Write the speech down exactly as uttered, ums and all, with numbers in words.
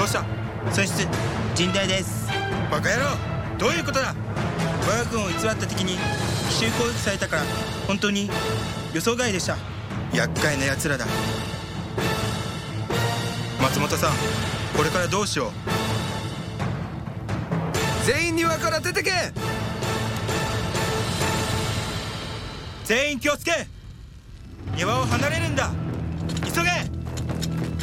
どうした？ 損失甚大です。 バカ野郎、どういうことだ？我が軍を偽った敵に奇襲攻撃されたから本当に予想外でした。厄介な奴らだ。松本さん、これからどうしよう？ 全員庭から出てけ。 全員気をつけ。庭を離れるんだ。急げ。